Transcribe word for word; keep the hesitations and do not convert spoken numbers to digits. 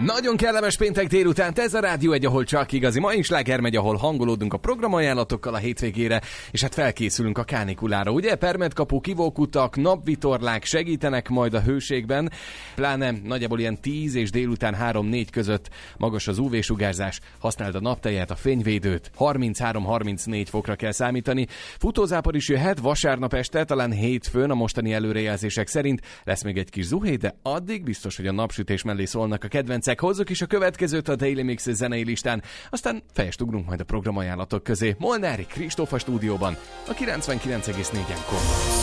Nagyon kellemes péntek délután, ez a Rádió egy, ahol csak igazi mai sláger megy, ahol hangolódunk a programajánlatokkal a hétvégére, és hát felkészülünk a kánikulára. Ugye permetkapu, kivókutak, napvitorlák segítenek majd a hőségben, pláne nagyjából ilyen tíz és délután három-négy között magas az ú vé-sugárzás, használd a naptejet, a fényvédőt, harminchárom-harmincnégy fokra kell számítani. Futózápor is jöhet vasárnap este, talán hétfőn a mostani előrejelzések szerint lesz még egy kis zuhé, de addig biztos, hogy a napsütés mellé szólnak a kedvencek. Hozzuk is a következőt a Daily Mix zenei listán, aztán fejest ugrunk majd a programajánlatok közé. Molnári Kristóf a stúdióban, a kilencvenkilenc egész négyen Komma.